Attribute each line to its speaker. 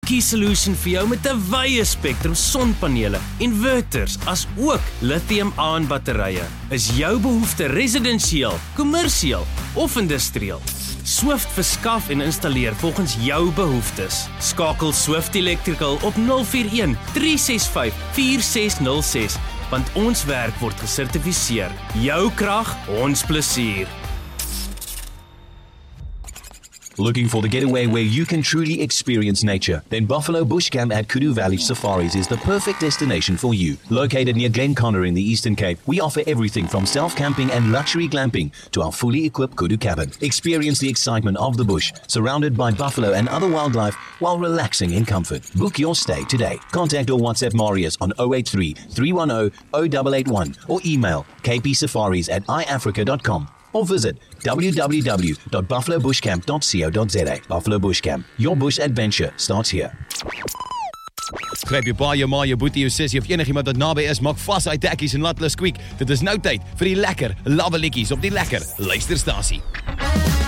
Speaker 1: Key Solution vir jou met 'n wye spektrum sonpanele, inverters, as ook lithium-ion batterye. Is jou behoefte residensieel, kommersieel of industrieel? Swift verskaf en installeer volgens jou behoeftes. Skakel Swift Electrical op 041 365 4606, want ons werk word gesertifiseer. Jou krag, ons plesier.
Speaker 2: Looking for the getaway where you can truly experience nature? Then Buffalo Bush Camp at Kudu Valley Safaris is the perfect destination for you. Located near Glenconnor in the Eastern Cape, we offer everything from self-camping and luxury glamping to our fully equipped Kudu cabin. Experience the excitement of the bush, surrounded by buffalo and other wildlife while relaxing in comfort. Book your stay today. Contact or WhatsApp Marius on 083 310 0881 or email kpsafaris@iafrica.com. or visit www.buffalobushcamp.co.za. Buffalo Bush Camp. Your bush adventure starts here.
Speaker 3: Gryp jou pa, jou ma, jou boetie, jou sussie of enigiemand wat naby is, maak vas uit dekkies en laat hulle squeak. Dit is nou tyd vir die lekker lawwe liedjies op die lekker luisterstasie.